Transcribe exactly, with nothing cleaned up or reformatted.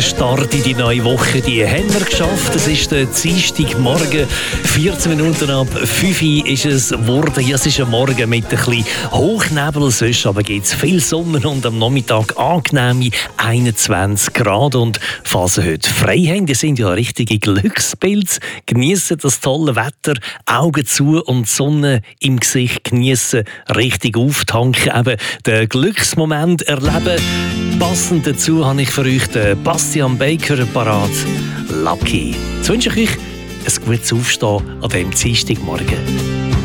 Der Start in die neue Woche, die haben wir geschafft. Es ist der Dienstagmorgen, vierzehn Minuten ab fünf Uhr ist es geworden. Ja, es ist ein Morgen mit ein bisschen Hochnebel, sonst aber gibt es viel Sonne und am Nachmittag angenehme einundzwanzig Grad. Und falls ihr heute frei habt, die sind ja richtige Glückspilze, geniessen das tolle Wetter, Augen zu und die Sonne im Gesicht geniessen, richtig auftanken, eben den Glücksmoment erleben. Passend dazu habe ich für euch den Bastian Baker parat. Lucky. Jetzt wünsche ich euch ein gutes Aufstehen an diesem Dienstagmorgen.